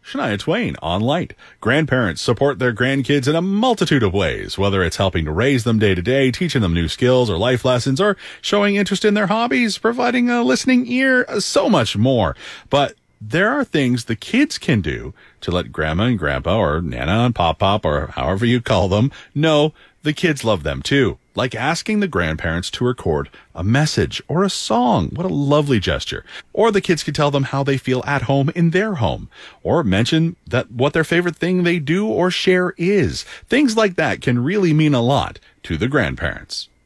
Shania Twain on Light. Grandparents support their grandkids in a multitude of ways, whether it's helping to raise them day to day, teaching them new skills or life lessons, or showing interest in their hobbies, providing a listening ear, so much more. But there are things the kids can do to let grandma and grandpa, or nana and pop-pop, or however you call them, know the kids love them too. Like asking the grandparents to record a message or a song. What a lovely gesture. Or the kids could tell them how they feel at home in their home. Or mention that what their favorite thing they do or share is. Things like that can really mean a lot to the grandparents.